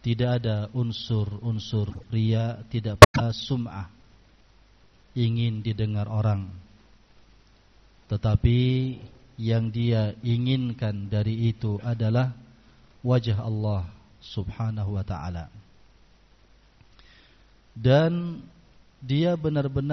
tidak ada unsur-unsur riya, tidak pula sum'ah, ingin didengar orang. Tetapi yang dia inginkan dari itu adalah wajah Allah subhanahu wa ta'ala. Dan dia benar-benar